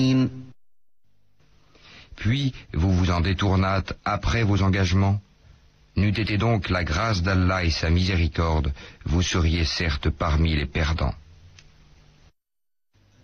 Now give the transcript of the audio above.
Puis vous vous en détournâtes après vos engagements. N'eût été donc la grâce d'Allah et sa miséricorde, vous seriez certes parmi les perdants.